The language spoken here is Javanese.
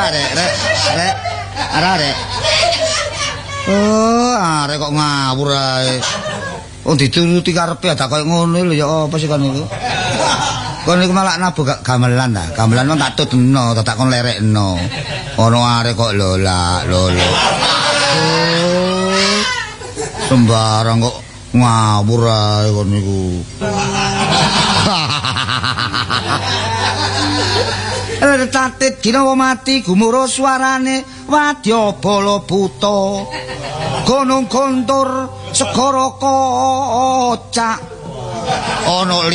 Rek. Arek. Oh, arek kok ngawur ae. Oh dituruti karepe ada koyo ngono lho ya apa sih kon niku? Kon niku malah nabuh gamelan ta. Gamelan mah tak tutno, tak kon lerekno. Ono arek kok lolak. Oh. Sembarang kok ngawur ae kon niku. Tatit ginawa mati gumuruh suarane wadya bala buta gunung kontur segara kocak ana